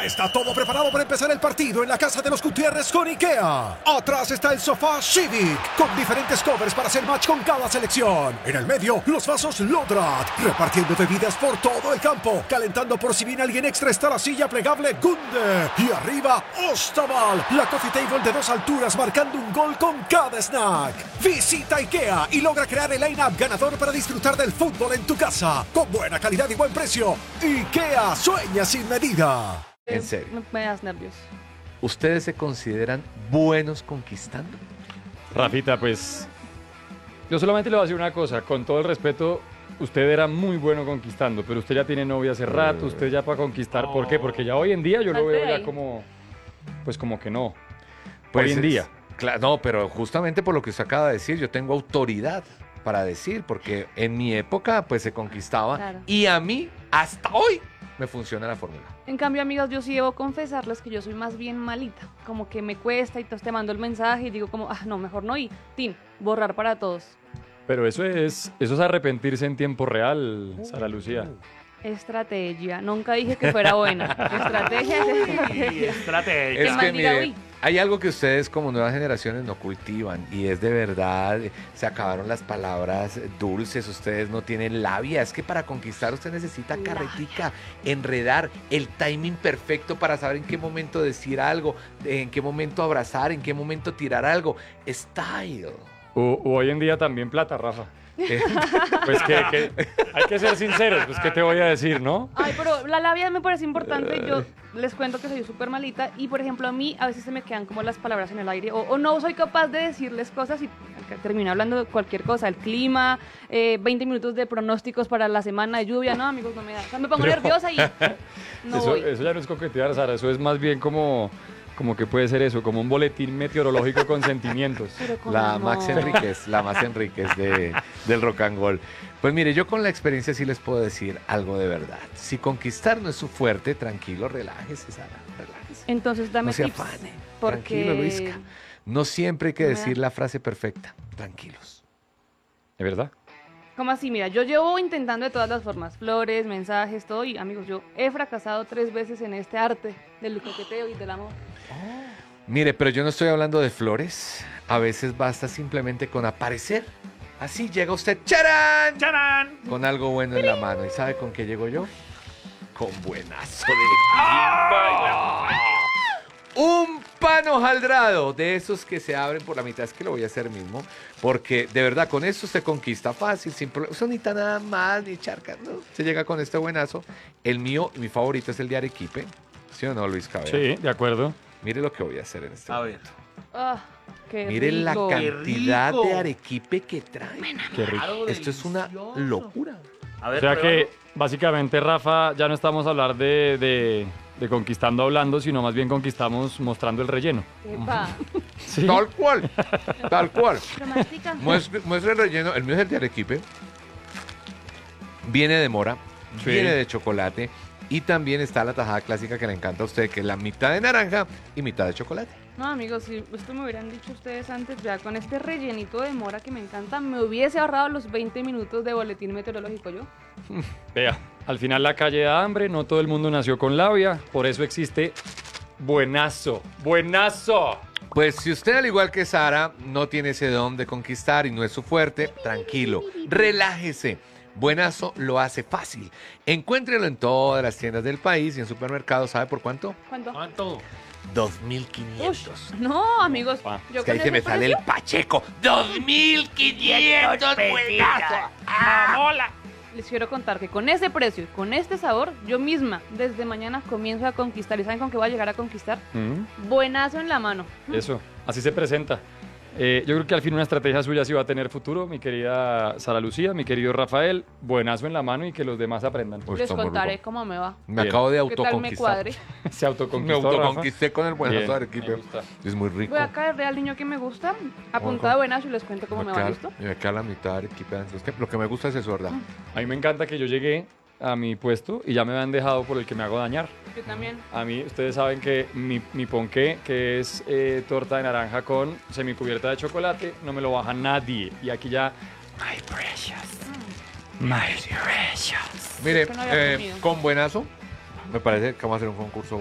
Ya está todo preparado para empezar el partido en la casa de los Gutiérrez con IKEA. Atrás está el sofá Civic, con diferentes covers para hacer match con cada selección. En el medio, los vasos Lodrat, repartiendo bebidas por todo el campo. Calentando por si viene alguien extra está la silla plegable Gunde. Y arriba, Ostaval, la coffee table de 2 alturas marcando un gol con cada snack. Visita IKEA y logra crear el line-up ganador para disfrutar del fútbol en tu casa. Con buena calidad y buen precio. IKEA, sueña sin medida. En serio, Me das nervios. ¿ustedes se consideran buenos conquistando? Rafita, pues yo solamente le voy a decir una cosa, con todo el respeto, usted era muy bueno conquistando, pero usted ya tiene novia hace rato, usted ya para conquistar, ¿por qué? Porque ya hoy en día yo lo Salte veo de ya ahí. como, pues como que no. Pues hoy en día. No, pero justamente por lo que usted acaba de decir, yo tengo autoridad para decir, porque en mi época pues se conquistaba Claro. y a mí hasta hoy me funciona la fórmula. En cambio, amigas, yo sí debo confesarles que yo soy más bien malita. Como que me cuesta y entonces te mando el mensaje y digo como, no, mejor no. Y, tin, borrar para todos. Pero eso es arrepentirse en tiempo real, Sara Lucía. Estrategia. Nunca dije que fuera buena. Estrategia es estrategia. Estrategia. Es que mal diga, mire, uy. hay algo que ustedes como nuevas generaciones no cultivan y es de verdad, se acabaron las palabras dulces, ustedes no tienen labia, es que para conquistar usted necesita carretica, enredar, el timing perfecto para saber en qué momento decir algo, en qué momento abrazar, en qué momento tirar algo, style. O hoy en día también plata, Rafa. Eh, Pues que hay que ser sinceros, pues qué te voy a decir, ¿no? Ay, pero la labia me parece importante. Yo les cuento que soy súper malita y, por ejemplo, a mí a veces se me quedan como las palabras en el aire o no soy capaz de decirles cosas y termino hablando de cualquier cosa, el clima, 20 minutos de pronósticos para la semana de lluvia. No, amigos, no me da. O sea, me pongo nerviosa y no eso, voy. eso ya no es coquetear, Sara, eso es más bien como que puede ser eso, como un boletín meteorológico con sentimientos. Pero con La amor. Max Enríquez del Rock and Roll. Pues mire, yo con la experiencia sí les puedo decir algo de verdad. Si conquistar no es su fuerte, tranquilo, relájese, Sara, relájese. Entonces dame No se tips. afane, Porque tranquilo, Luisca. No siempre hay que No me da. decir la frase perfecta, tranquilos. ¿Es verdad? ¿Cómo así? Mira, yo llevo intentando de todas las formas, flores, mensajes, todo, y amigos, yo he fracasado 3 veces en este arte del coqueteo y del amor. Mire, pero yo no estoy hablando de flores. A veces basta simplemente con aparecer. Así llega usted, ¡charán! ¡Charán! Con algo bueno en la mano. ¿Y sabe con qué llego yo? Con buenazo de un pan hojaldrado de esos que se abren por la mitad. Es que lo voy a hacer mismo. Porque de verdad, con esto se conquista fácil, sin problema. Eso ni tan nada más, ni charca, ¿no? Se llega con este buenazo. El mío, mi favorito es el de arequipe. ¿Sí o no, Luis Cabello? Sí, de acuerdo. Mire lo que voy a hacer en este A ver. momento. Ah, qué Mire la rico. cantidad rico! de arequipe que trae. Qué rico. Claro, Esto es una delicioso. locura. A ver, O sea pruébalo. que básicamente, Rafa, ya no estamos a hablar de conquistando hablando, sino más bien conquistamos mostrando el relleno. Epa, Sí. Tal cual. Tal cual. pero mastica. Muestre el relleno. El mío es el de arequipe. Viene de mora. Sí. Viene de chocolate. Y también está la tajada clásica que le encanta a usted, que es la mitad de naranja y mitad de chocolate. No, amigos, si esto me hubieran dicho ustedes antes, ya con este rellenito de mora que me encanta, me hubiese ahorrado los 20 minutos de boletín meteorológico yo. Vea, al final la calle da hambre, no todo el mundo nació con labia, por eso existe buenazo, buenazo. Pues si usted, al igual que Sara, no tiene ese don de conquistar y no es su fuerte, tranquilo, relájese. Buenazo lo hace fácil. Encuéntrelo en todas las tiendas del país y en supermercados. ¿Sabe por cuánto? ¿Cuánto? ¿Cuánto? 2.500. Ush, no, amigos, Ah, yo Es que ahí con se me ese sale el precio Pacheco. 2.500 buenazo. ¡Mamola! les quiero contar que con ese precio y con este sabor, yo misma desde mañana comienzo a conquistar. ¿Y saben con qué voy a llegar a conquistar? Buenazo en la mano. Eso, así se presenta. Yo creo que al fin una estrategia suya sí va a tener futuro, mi querida Sara Lucía, mi querido Rafael, buenazo en la mano y que los demás aprendan. Uy, Les está muy contaré rico. cómo me va. Me Bien. acabo de ¿Qué tal me autoconquistar. cuadre? Se Me autoconquistó, Rafa. autoconquisté con el buenazo Bien, de arequipe. me gusta. Es muy rico. Voy a caerle al niño que me gusta, apuntado buenazo y les cuento cómo me va, ¿listo? Y me queda la mitad de arequipe. Es que lo que me gusta es eso, ¿verdad? A mí me encanta que yo llegué a mi puesto y ya me han dejado por el que me hago dañar. Yo también. A mí, ustedes saben que mi ponqué, que es torta de naranja con semicubierta de chocolate, no me lo baja nadie. Y aquí ya... My precious. My precious. Mire, que no había comido. con buenazo, me parece que vamos a hacer un concurso